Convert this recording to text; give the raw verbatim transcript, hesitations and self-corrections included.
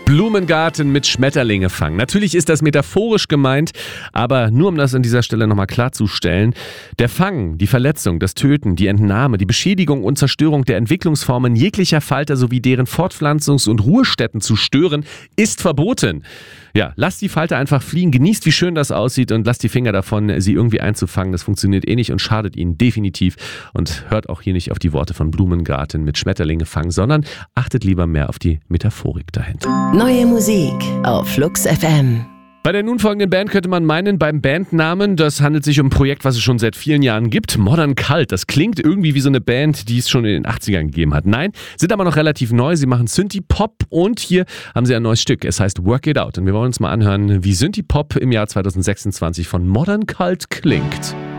Blumengarten mit Schmetterlinge fangen. Natürlich ist das metaphorisch gemeint, aber nur um das an dieser Stelle nochmal klarzustellen, der Fang, die Verletzung, das Töten, die Entnahme, die Beschädigung und Zerstörung der Entwicklungsformen jeglicher Falter sowie deren Fortpflanzungs- und Ruhestätten zu stören, ist verboten. Ja, lasst die Falter einfach fliegen, genießt, wie schön das aussieht und lasst die Finger davon, sie irgendwie einzufangen. Das funktioniert eh nicht und schadet ihnen definitiv. Und hört auch hier nicht auf die Worte von Blumengarten mit Schmetterlinge fangen, sondern achtet lieber mehr auf die Metaphorik dahinter. Neue Musik auf Flux F M. Bei der nun folgenden Band könnte man meinen, beim Bandnamen, das handelt sich um ein Projekt, was es schon seit vielen Jahren gibt, Modern Cult. Das klingt irgendwie wie so eine Band, die es schon in den achtzigern gegeben hat. Nein, sind aber noch relativ neu. Sie machen Synthie-Pop und hier haben sie ein neues Stück. Es heißt Work It Out. Und wir wollen uns mal anhören, wie Synthie-Pop im Jahr zwanzig sechsundzwanzig von Modern Cult klingt.